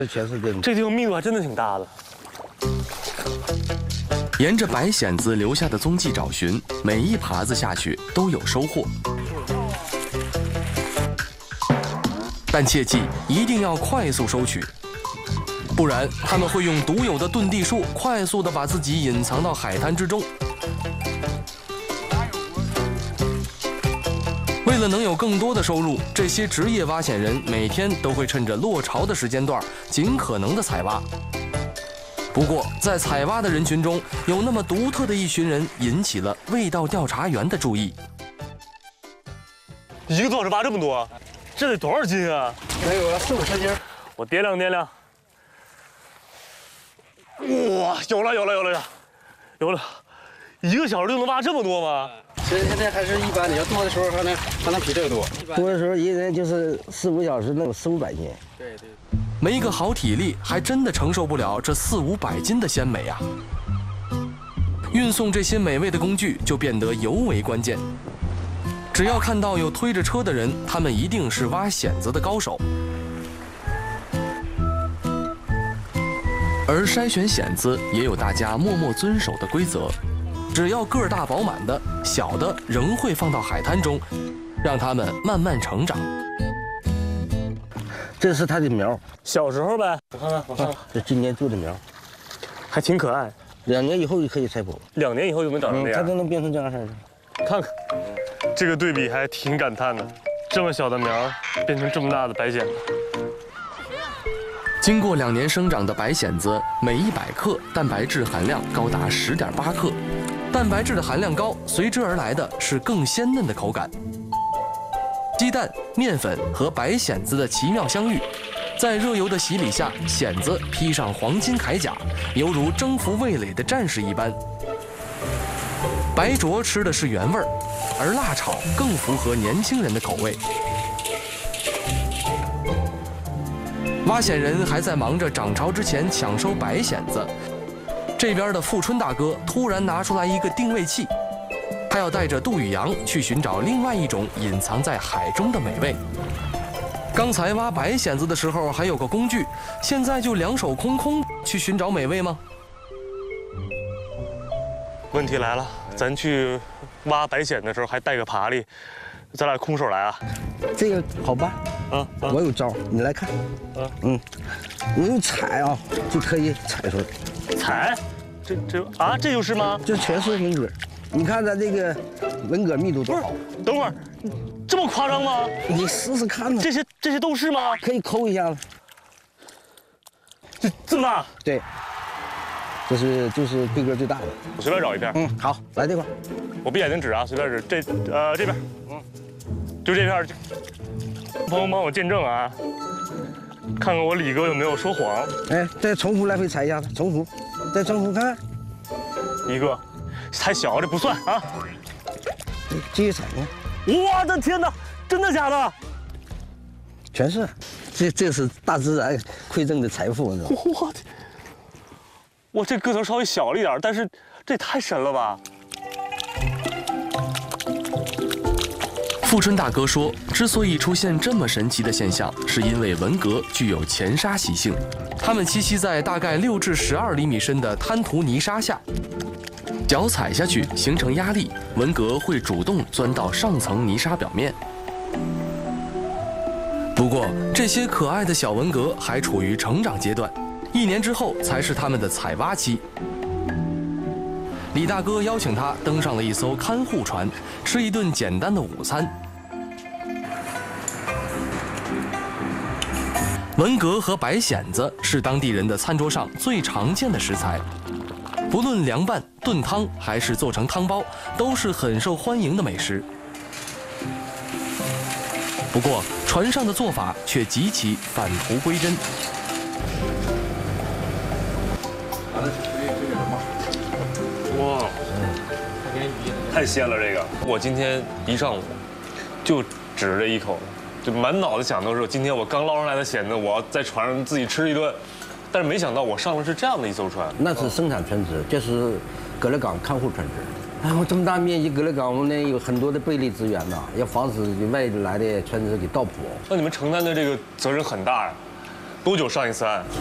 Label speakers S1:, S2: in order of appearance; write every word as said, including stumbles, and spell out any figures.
S1: 这全是这种。
S2: 这地方密度还真的挺大的。
S3: 沿着白蚬子留下的踪迹找寻，每一耙子下去都有收获。但切记一定要快速收取，不然他们会用独有的遁地术，快速地把自己隐藏到海滩之中。为了能有更多的收入，这些职业挖蚬人每天都会趁着落潮的时间段，尽可能的采挖。不过，在采挖的人群中，有那么独特的一群人引起了味道调查员的注意。
S2: 一个多小时挖这么多，这得多少斤啊？
S1: 得有四五十斤。
S2: 我掂量掂量。哇，有了有了有了有了，一个小时就能挖这么多吗？
S1: 其实现在还是一般的，要多的时候还能还能比这个多。多的时候一人就是四五小时能有四五百斤。对对。
S3: 没个好体力，还真的承受不了这四五百斤的鲜美啊！运送这些美味的工具就变得尤为关键。只要看到有推着车的人，他们一定是挖蚬子的高手。而筛选蚬子也有大家默默遵守的规则，只要个儿大饱满的，小的仍会放到海滩中，让它们慢慢成长。
S1: 这是它的苗，
S2: 小时候呗，我看看，我看看，
S1: 这今年做的苗，
S2: 还挺可爱。
S1: 两年以后就可以采剖，
S2: 两年以后就能长成这样，
S1: 它都能变成这样式的。
S2: 看看，这个对比还挺感叹的，这么小的苗变成这么大的白蚬子。
S3: 经过两年生长的白蚬子，每一百克蛋白质含量高达十点八克，蛋白质的含量高，随之而来的是更鲜嫩的口感。鸡蛋、面粉和白蚬子的奇妙相遇，在热油的洗礼下，蚬子披上黄金铠甲，犹如征服味蕾的战士一般。白灼吃的是原味儿，而辣炒更符合年轻人的口味。挖蚬人还在忙着涨潮之前抢收白蚬子，这边的富春大哥突然拿出来一个定位器。他要带着杜宇阳去寻找另外一种隐藏在海中的美味。刚才挖白蚬子的时候还有个工具，现在就两手空空去寻找美味吗？
S2: 问题来了，咱去挖白蚬的时候还带个爬犁，咱俩空手来啊？
S1: 这个好办，
S2: 啊，啊
S1: 我有招，你来看。
S2: 啊，
S1: 嗯，你用踩啊就可以踩出来。
S2: 踩？这这啊，这就是吗？
S1: 这全是文蛤。你看咱这个文蛤密度多好。
S2: 等会儿，这么夸张吗？
S1: 你试试看呢。
S2: 这些这些都是吗？
S1: 可以抠一下子。
S2: 这这么大？
S1: 对。这是就是规格最大的。
S2: 我随便找一片。
S1: 嗯，好，来这块。
S2: 我闭眼睛指啊，随便指。这呃这边，嗯，就这片。朋友帮我见证啊，看看我李哥有没有说谎。
S1: 哎，再重复来回踩一下子，重复，再重复看看。
S2: 一个。太小，这不算啊！
S1: 继续踩呢。
S2: 我的天哪，真的假的？
S1: 全是，这这是大自然馈赠的财富，你知道吗？
S2: 我天！我这个头稍微小了一点，但是这也太神了吧！
S3: 富春大哥说，之所以出现这么神奇的现象，是因为文蛤具有潜沙习性，它们栖息在大概六至十二厘米深的滩涂泥沙下。脚踩下去形成压力，文蛤会主动钻到上层泥沙表面。不过，这些可爱的小文蛤还处于成长阶段，一年之后才是它们的采挖期。李大哥邀请他登上了一艘看护船，吃一顿简单的午餐。文蛤和白蚬子是当地人的餐桌上最常见的食材。不论凉拌、炖汤还是做成汤包，都是很受欢迎的美食。不过，船上的做法却极其返璞归真。
S2: 哇，太鲜了！这个，我今天一上午就指着这一口，就满脑子想都是今天我刚捞上来的蚬子，我要在船上自己吃一顿。但是没想到我上的是这样的一艘船，
S1: 那是生产船只，这是葛勒港看护船只。哎，我这么大面积，葛勒港我们呢有很多的贝类资源呐，要防止外来的船只给盗捕。
S2: 那你们承担的这个责任很大呀。 多久上一次岸？